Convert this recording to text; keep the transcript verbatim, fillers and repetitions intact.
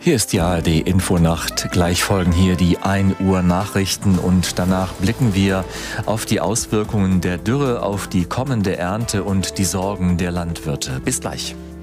Hier ist die A R D Infonacht. Gleich folgen hier die ein Uhr Nachrichten und danach blicken wir auf die Auswirkungen der Dürre auf die kommende Ernte und die Sorgen der Landwirte. Bis gleich.